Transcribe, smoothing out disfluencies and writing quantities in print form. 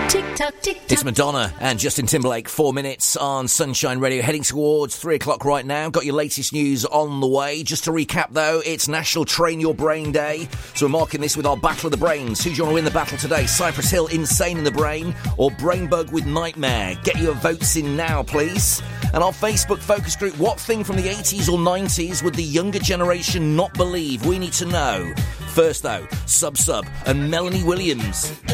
Tick-tock, tick-tock. It's Madonna and Justin Timberlake, 4 minutes on Sunshine Radio, heading towards 3 o'clock right now. Got your latest news on the way. Just to recap, though, it's National Train Your Brain Day, so we're marking this with our Battle of the Brains. Who do you want to win the battle today? Cypress Hill, Insane in the Brain, or Brainbug with Nightmare? Get your votes in now, please. And our Facebook focus group, what thing from the 80s or 90s would the younger generation not believe? We need to know. First, though, Sub and Melanie Williams.